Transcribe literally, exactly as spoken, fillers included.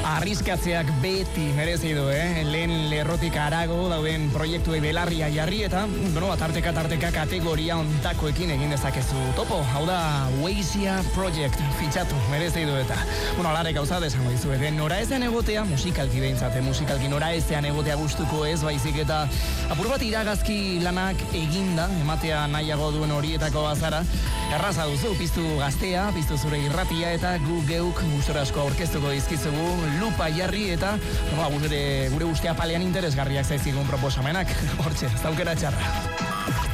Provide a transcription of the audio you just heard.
Arriskatzeak beti merezi du, eh? Lehen lerrotik arago dauden proiektuei belarria jarri eta, bueno, tarteka tarteka kategoria ontakoekin egin dezakezu topo. Hau da, Weizia Project, fitxatu, merezi du eta. Bueno, alare gauza desango dizuet, eh? Nora ezean egotea, musikalki behintzate, musikalki nora ezean egotea gustuko ez, baizik eta apur bat iragazki lanak eginda, ematea nahiago duen horietako bazara, erraza duzu, piztu gaztea, piztu zure irratia eta gu geuk gustora asko aurkeztuko dizkizugu, lupa jarri eta no, gure, gure ustea palean interesgarriak zaizigun proposamenak. Hortxe, zaukera txarra.